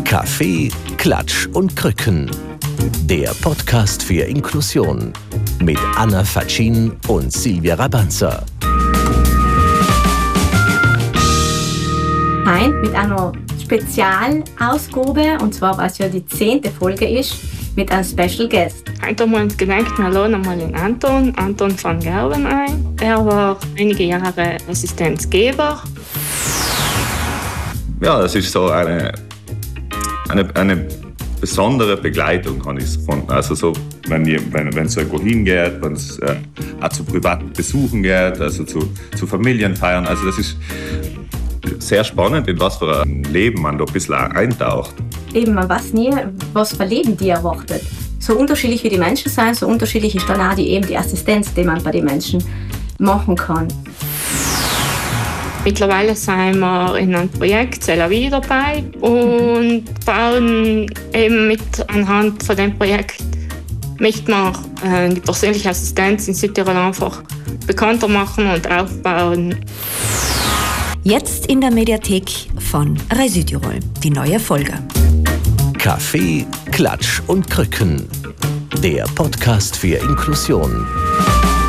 Kaffee, Klatsch und Krücken. Der Podcast für Inklusion mit Anna Faccin und Silvia Rabanza. Heute mit einer Spezialausgabe, und zwar, was ja die 10. Folge ist, mit einem Special Guest. Heute haben wir uns gedacht, wir laden mal den Anton van Gerwen ein. Er war einige Jahre Assistenzgeber. Ja, es ist so eine besondere Begleitung, habe ich es gefunden. Also so, wenn es irgendwo hingeht, wenn es auch zu privaten Besuchen geht, also zu Familienfeiern. Also das ist sehr spannend, in was für ein Leben man da ein bisschen eintaucht. Eben, man weiß nie, was für Leben die erwartet. So unterschiedlich wie die Menschen sind, so unterschiedlich ist dann auch die Assistenz, die man bei den Menschen machen kann. Mittlerweile sind wir in einem Projekt C'est la vie dabei und bauen eben anhand von dem Projekt möchten wir die persönliche Assistenz in Südtirol einfach bekannter machen und aufbauen. Jetzt in der Mediathek von Rai Südtirol, die neue Folge. Kaffee, Klatsch und Krücken. Der Podcast für Inklusion